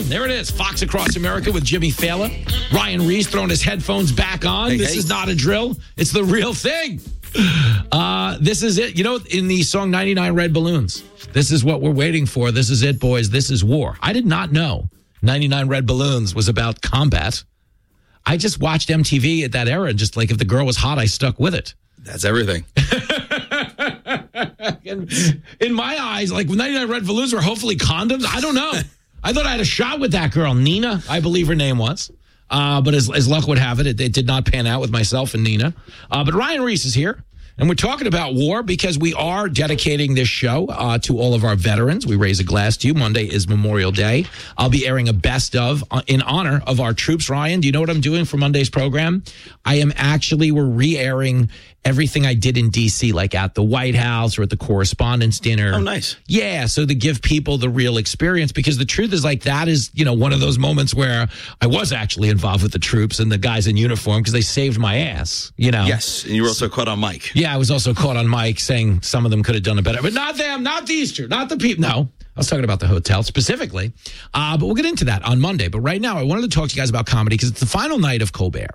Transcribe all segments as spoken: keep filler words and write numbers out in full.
There it is. Fox Across America with Jimmy Fallon. Ryan Reese throwing his headphones back on. Hey, this hey. is not a drill. It's the real thing. Uh, this is it. You know, in the song ninety-nine Red Balloons, this is what we're waiting for. This is it, boys. This is war. I did not know ninety-nine Red Balloons was about combat. I just watched M T V at that era, and just like if the girl was hot, I stuck with it. That's everything. in, in my eyes, like ninety-nine Red Balloons were hopefully condoms. I don't know. I thought I had a shot with that girl, Nina, I believe her name was. Uh, but as, as luck would have it, it, it did not pan out with myself and Nina. Uh, but Ryan Reese is here. And we're talking about war because we are dedicating this show uh, to all of our veterans. We raise a glass to you. Monday is Memorial Day. I'll be airing a best of uh, in honor of our troops. Ryan, do you know what I'm doing for Monday's program? I am actually, we're re-airing everything I did in D C, like at the White House or at the Correspondents' Dinner. Oh, nice. Yeah, so to give people the real experience, because the truth is, like, that is, you know, one of those moments where I was actually involved with the troops and the guys in uniform because they saved my ass, you know? Yes, and you were also caught on mic. Yeah, I was also caught on mic saying some of them could have done it better, but not them, not these two, not the people. No, I was talking about the hotel specifically, uh, but we'll get into that on Monday. But right now, I wanted to talk to you guys about comedy because it's the final night of Colbert.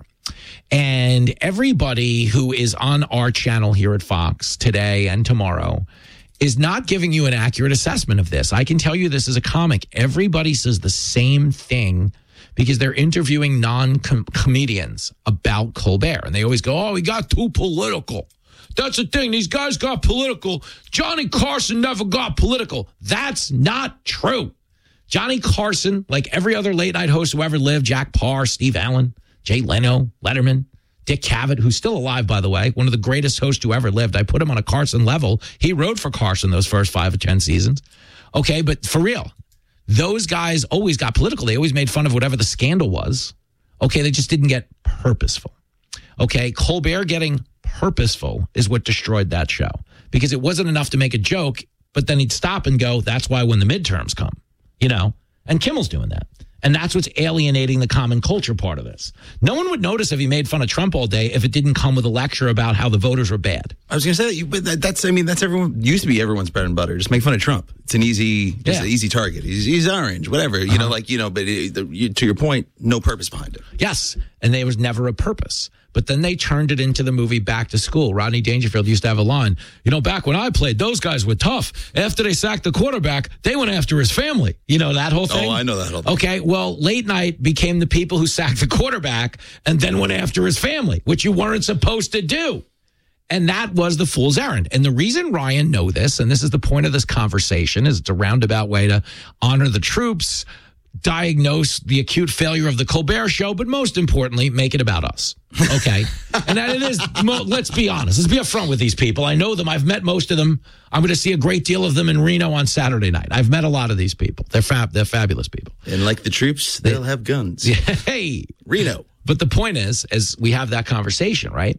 And everybody who is on our channel here at Fox today and tomorrow is not giving you an accurate assessment of this. I can tell you this as a comic. Everybody says the same thing because they're interviewing non-comedians about Colbert. And they always go, oh, he got too political. That's the thing. These guys got political. Johnny Carson never got political. That's not true. Johnny Carson, like every other late night host who ever lived, Jack Parr, Steve Allen, Jay Leno, Letterman, Dick Cavett, who's still alive, by the way, one of the greatest hosts who ever lived. I put him on a Carson level. He wrote for Carson those first five or ten seasons. Okay, but for real, those guys always got political. They always made fun of whatever the scandal was. Okay, they just didn't get purposeful. Okay, Colbert getting purposeful is what destroyed that show because it wasn't enough to make a joke, but then he'd stop and go, that's why when the midterms come, you know, and Kimmel's doing that. And that's what's alienating the common culture part of this. No one would notice if he made fun of Trump all day if it didn't come with a lecture about how the voters were bad. I was going to say that, but that, that's, I mean, that's everyone, used to be everyone's bread and butter. Just make fun of Trump. It's an easy, just yeah. an easy target. He's, he's orange, whatever, you uh-huh. know, like, you know, but it, the, you, to your point, no purpose behind it. Yes. And there was never a purpose. But then they turned it into the movie Back to School. Rodney Dangerfield used to have a line, you know, back when I played, those guys were tough. After they sacked the quarterback, they went after his family. You know, that whole thing? Oh, I know that whole thing. Okay, well, late night became the people who sacked the quarterback and then went after his family, which you weren't supposed to do. And that was the fool's errand. And the reason Ryan know this, and this is the point of this conversation, is it's a roundabout way to honor the troops, diagnose the acute failure of the Colbert Show, but most importantly, make it about us. Okay? And that it is, let's be honest. Let's be upfront with these people. I know them. I've met most of them. I'm going to see a great deal of them in Reno on Saturday night. I've met a lot of these people. They're fab. They're fabulous people. And like the troops, they'll they, have guns. Yeah, hey. Reno. But the point is, as we have that conversation, right?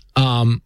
Um,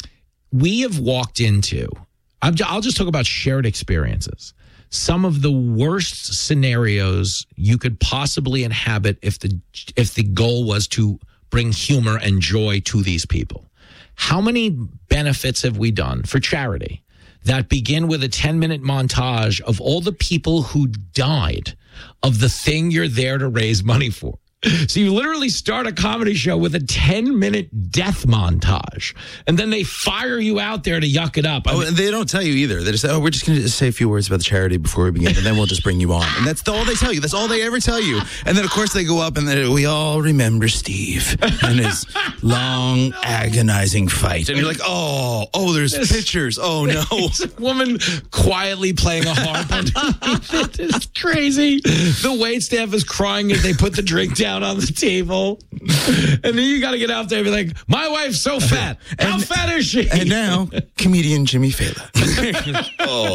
we have walked into, I'll just talk about shared experiences. Some of the worst scenarios you could possibly inhabit if the if the goal was to bring humor and joy to these people. How many benefits have we done for charity that begin with a ten-minute montage of all the people who died of the thing you're there to raise money for? So you literally start a comedy show with a ten-minute death montage, and then they fire you out there to yuck it up. I oh, mean, and they don't tell you either. They just say, oh, we're just going to say a few words about the charity before we begin, and then we'll just bring you on. And that's all they tell you. That's all they ever tell you. And then, of course, they go up, and then we all remember Steve and his long, agonizing fight. And you're like, oh, oh, there's this, pictures. Oh, no. There's a woman quietly playing a harp underneath it. It's crazy. The waitstaff is crying as they put the drink down on the table, and then you got to get out there and be like, my wife's so fat. How and, fat is she? And now, comedian Jimmy Fallon.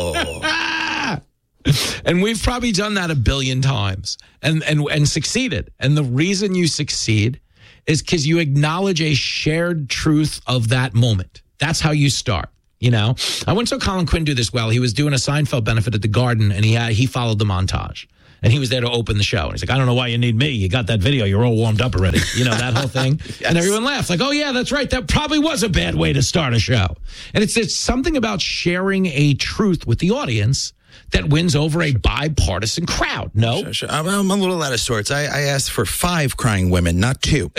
oh. And we've probably done that a billion times and, and, and succeeded. And the reason you succeed is because you acknowledge a shared truth of that moment. That's how you start. You know, I once saw Colin Quinn do this well. He was doing a Seinfeld benefit at the Garden, and he had, he followed the montage. And he was there to open the show. And he's like, I don't know why you need me. You got that video. You're all warmed up already. You know, that whole thing. Yes. And everyone laughed. Like, oh, yeah, that's right. That probably was a bad way to start a show. And it's, it's something about sharing a truth with the audience that wins over a bipartisan crowd. No? Sure, sure. I'm, I'm a little out of sorts. I, I asked for five crying women, not two.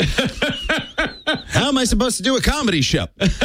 How am I supposed to do a comedy show?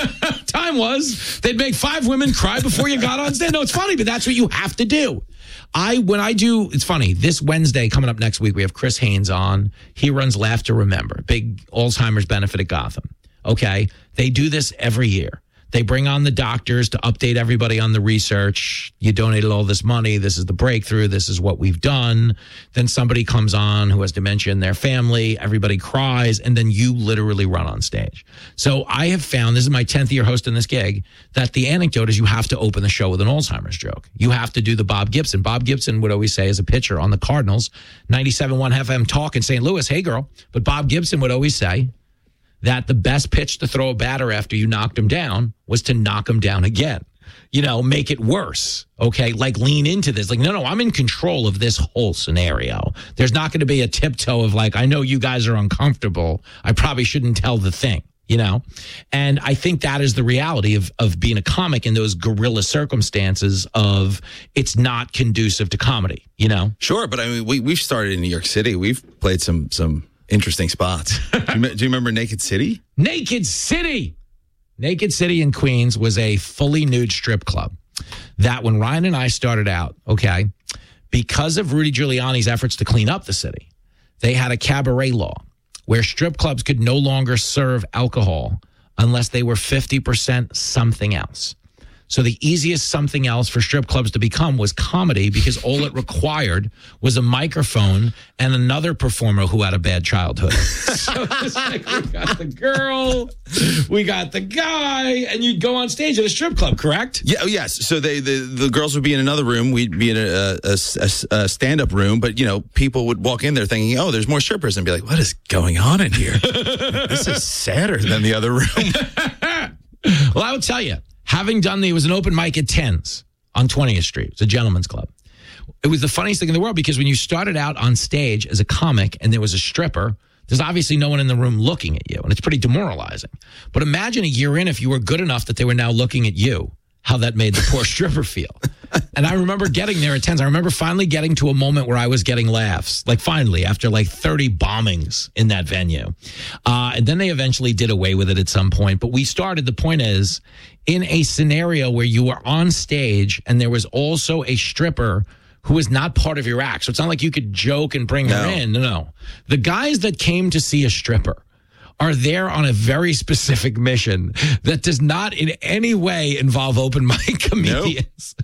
Time was they'd make five women cry before you got on stage. No, it's funny, but that's what you have to do. I when I do, it's funny. This Wednesday, coming up next week, we have Chris Haynes on. He runs Laugh to Remember, big Alzheimer's benefit at Gotham. Okay, they do this every year. They bring on the doctors to update everybody on the research. You donated all this money. This is the breakthrough. This is what we've done. Then somebody comes on who has dementia in their family. Everybody cries. And then you literally run on stage. So I have found, this is my tenth year hosting this gig, that the anecdote is you have to open the show with an Alzheimer's joke. You have to do the Bob Gibson. Bob Gibson would always say as a pitcher on the Cardinals, ninety-seven point one F M talk in Saint Louis, hey girl. But Bob Gibson would always say that the best pitch to throw a batter after you knocked him down was to knock him down again. You know, make it worse. Okay, like lean into this. Like, no, no, I'm in control of this whole scenario. There's not going to be a tiptoe of like, I know you guys are uncomfortable. I probably shouldn't tell the thing, you know? And I think that is the reality of, of being a comic in those guerrilla circumstances of it's not conducive to comedy, you know? Sure, but I mean, we, we've started in New York City. We've played some some... interesting spots. do, you, do you remember Naked City? Naked City. Naked City in Queens was a fully nude strip club that when Ryan and I started out, okay, because of Rudy Giuliani's efforts to clean up the city, they had a cabaret law where strip clubs could no longer serve alcohol unless they were fifty percent something else. So the easiest something else for strip clubs to become was comedy because all it required was a microphone and another performer who had a bad childhood. So it's like we got the girl, we got the guy, and you'd go on stage at a strip club, correct? Yeah, yes. So they the, the girls would be in another room. We'd be in a, a, a, a stand-up room. But, you know, people would walk in there thinking, oh, there's more strippers, and be like, what is going on in here? This is sadder than the other room. Well, I would tell you. Having done the, it was an open mic at Tens on twentieth Street. It's a gentleman's club. It was the funniest thing in the world because when you started out on stage as a comic and there was a stripper, there's obviously no one in the room looking at you, and it's pretty demoralizing. But imagine a year in if you were good enough that they were now looking at you, how that made the poor stripper feel. And I remember getting there at Tens. I remember finally getting to a moment where I was getting laughs, like finally, after like thirty bombings in that venue. Uh, and then they eventually did away with it at some point. But we started, the point is, in a scenario where you were on stage and there was also a stripper who was not part of your act. So it's not like you could joke and bring No. her in. No, no. The guys that came to see a stripper are there on a very specific mission that does not in any way involve open mic comedians.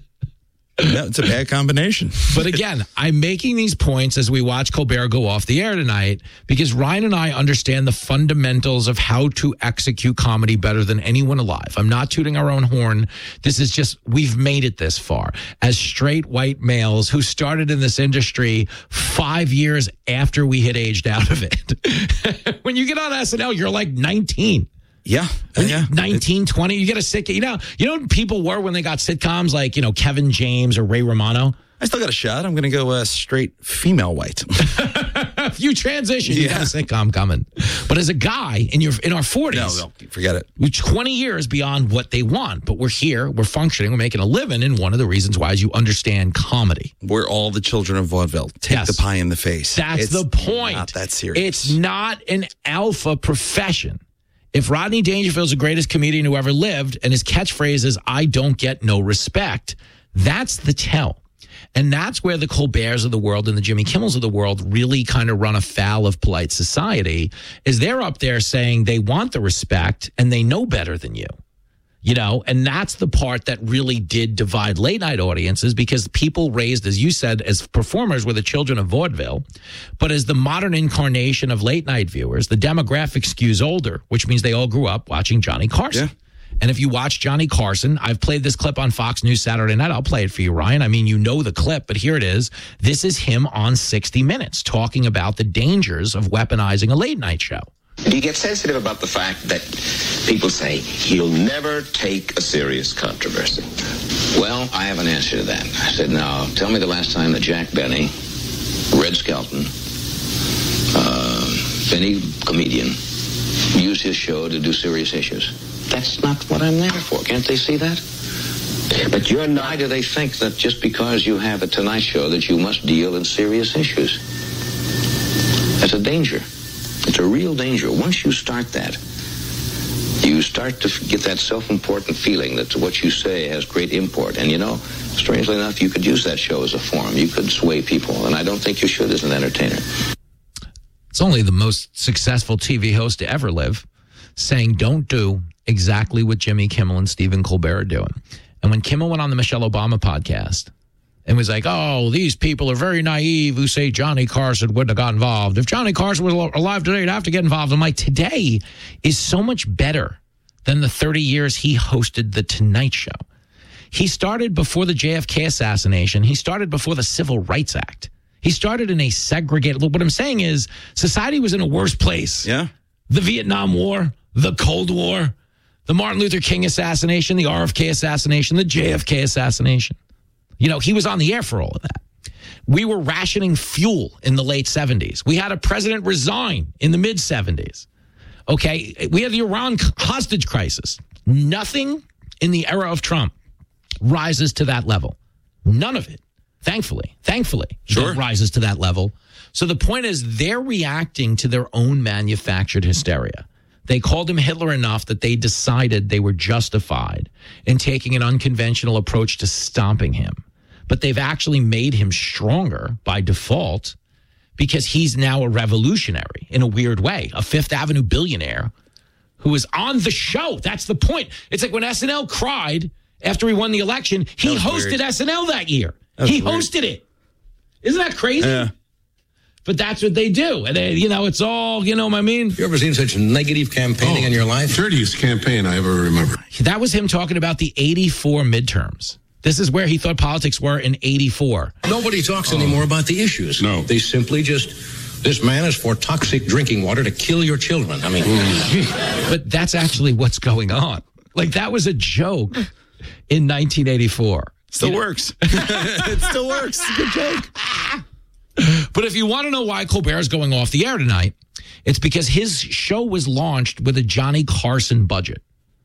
No, it's a bad combination. But again, I'm making these points as we watch Colbert go off the air tonight because Ryan and I understand the fundamentals of how to execute comedy better than anyone alive. I'm not tooting our own horn. This is just, we've made it this far as straight white males who started in this industry five years after we had aged out of it. When you get on S N L, you're like nineteen. Yeah. Uh, yeah. nineteen, twenty, you get a sitcom. You know, you know what people were when they got sitcoms like, you know, Kevin James or Ray Romano? I still got a shot. I'm going to go uh, straight female white. If you transition, you Yeah. got a sitcom coming. But as a guy in your in our forties, No, no, forget it. we're twenty years beyond what they want. But we're here, we're functioning, we're making a living. And one of the reasons why is you understand comedy. We're all the children of vaudeville. Take Yes. the pie in the face. That's It's the point. Not that serious. It's not an alpha profession. If Rodney Dangerfield's the greatest comedian who ever lived and his catchphrase is, I don't get no respect, that's the tell. And that's where the Colberts of the world and the Jimmy Kimmels of the world really kind of run afoul of polite society, is they're up there saying they want the respect and they know better than you. You know, and that's the part that really did divide late night audiences because people raised, as you said, as performers were the children of vaudeville. But as the modern incarnation of late night viewers, the demographic skews older, which means they all grew up watching Johnny Carson. Yeah. And if you watch Johnny Carson, I've played this clip on Fox News Saturday night. I'll play it for you, Ryan. I mean, you know the clip, but here it is. This is him on sixty minutes talking about the dangers of weaponizing a late night show. Do you get sensitive about the fact that people say, he'll never take a serious controversy? Well, I have an answer to that. I said, now, tell me the last time that Jack Benny, Red Skelton, uh, any comedian, used his show to do serious issues. That's not what I'm there for. Can't they see that? But you're not. Why do they think that just because you have a Tonight Show that you must deal in serious issues? That's a danger. It's a real danger. Once you start that, you start to get that self-important feeling that what you say has great import. And, you know, strangely enough, you could use that show as a forum. You could sway people, and I don't think you should as an entertainer. It's only the most successful T V host to ever live saying don't do exactly what Jimmy Kimmel and Stephen Colbert are doing. And when Kimmel went on the Michelle Obama podcast and was like, oh, these people are very naive who say Johnny Carson wouldn't have got involved. If Johnny Carson was alive today, he'd have to get involved. I'm like, today is so much better than the thirty years he hosted The Tonight Show. He started before the J F K assassination. He started before the Civil Rights Act. He started in a segregated... What I'm saying is society was in a worse place. Yeah. The Vietnam War, the Cold War, the Martin Luther King assassination, the R F K assassination, the J F K assassination. You know, he was on the air for all of that. We were rationing fuel in the late seventies. We had a president resign in the mid-seventies. Okay, we had the Iran hostage crisis. Nothing in the era of Trump rises to that level. None of it. Thankfully, thankfully, sure. rises to that level. So the point is they're reacting to their own manufactured hysteria. They called him Hitler enough that they decided they were justified in taking an unconventional approach to stomping him. But they've actually made him stronger by default because he's now a revolutionary in a weird way, a Fifth Avenue billionaire who is on the show. That's the point. It's like when S N L cried after he won the election, he hosted weird. S N L that year. He weird. hosted it. Isn't that crazy? Yeah. But that's what they do. And, they, you know, it's all, you know what I mean? You ever seen such negative campaigning oh, in your life? Dirtiest campaign I ever remember. That was him talking about the eighty-four midterms. This is where he thought politics were in eighty-four. Nobody talks oh. anymore about the issues. No. They simply just, this man is for toxic drinking water to kill your children. I mean. But that's actually what's going on. Like, that was a joke in nineteen eighty-four. Still you works. It still works. It's a good joke. But if you want to know why Colbert is going off the air tonight, it's because his show was launched with a Johnny Carson budget.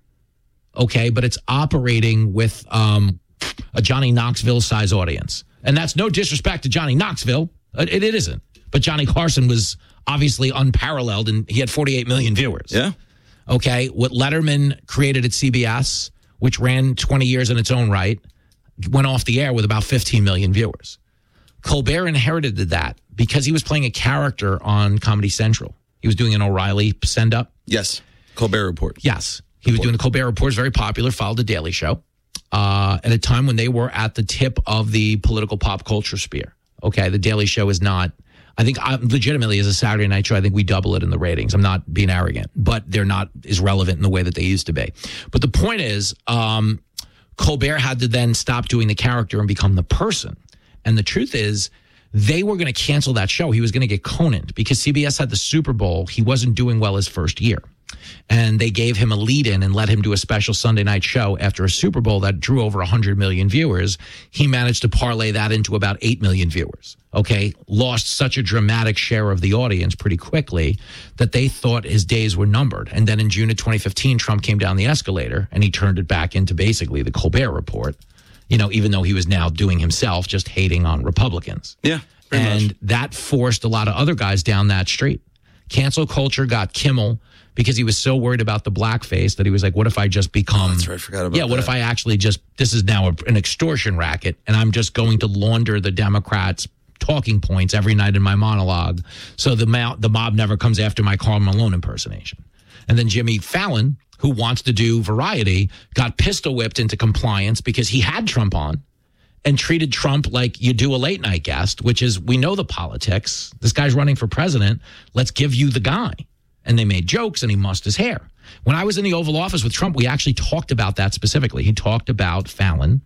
Okay, but it's operating with um, a Johnny Knoxville size audience. And that's no disrespect to Johnny Knoxville. It, it isn't. But Johnny Carson was obviously unparalleled, and he had forty-eight million viewers. Yeah. Okay, what Letterman created at C B S, which ran twenty years in its own right, went off the air with about fifteen million viewers. Colbert inherited that because he was playing a character on Comedy Central. He was doing an O'Reilly send-up. Yes. Colbert Report. Yes. He was doing the Colbert Report. Very popular, followed The Daily Show. Uh, at a time when they were at the tip of the political pop culture sphere. Okay, The Daily Show is not... I think I, legitimately as a Saturday night show, I think we double it in the ratings. I'm not being arrogant, but they're not as relevant in the way that they used to be. But the point is, um, Colbert had to then stop doing the character and become the person. And the truth is, they were going to cancel that show. He was going to get Conant because C B S had the Super Bowl. He wasn't doing well his first year. And they gave him a lead-in and let him do a special Sunday night show after a Super Bowl that drew over one hundred million viewers. He managed to parlay that into about eight million viewers. Okay, lost such a dramatic share of the audience pretty quickly that they thought his days were numbered. And then in June of twenty fifteen, Trump came down the escalator and he turned it back into basically the Colbert Report, you know, even though he was now doing himself, just hating on Republicans. Yeah, and much. That forced a lot of other guys down that street. Cancel culture got Kimmel because he was so worried about the blackface that he was like, what if I just become... Oh, that's right, I forgot about Yeah, what that. if I actually just... This is now a, an extortion racket, and I'm just going to launder the Democrats' talking points every night in my monologue so the, ma- the mob never comes after my Karl Malone impersonation. And then Jimmy Fallon, who wants to do variety, got pistol whipped into compliance because he had Trump on and treated Trump like you do a late night guest, which is, we know the politics. This guy's running for president. Let's give you the guy. And they made jokes and he mussed his hair. When I was in the Oval Office with Trump, we actually talked about that specifically. He talked about Fallon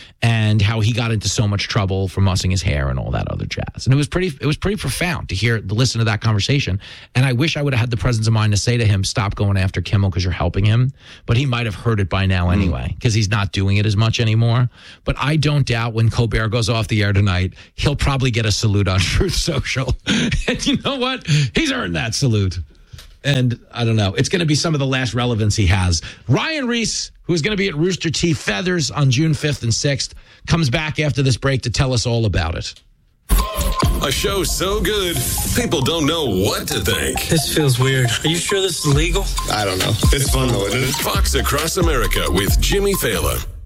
and how he got into so much trouble for mussing his hair and all that other jazz. And it was pretty it was pretty profound to hear, to listen to that conversation. And I wish I would have had the presence of mind to say to him, stop going after Kimmel because you're helping him. But he might have heard it by now anyway because he's not doing it as much anymore. But I don't doubt when Colbert goes off the air tonight, he'll probably get a salute on Truth Social. And you know what? He's earned that salute. And I don't know. It's going to be some of the last relevance he has. Ryan Reese, who's going to be at Rooster Teeth Feathers on June fifth and sixth, comes back after this break to tell us all about it. A show so good, people don't know what to think. This feels weird. Are you sure this is legal? I don't know. It's fun though, isn't it? Fox Across America with Jimmy Fallon.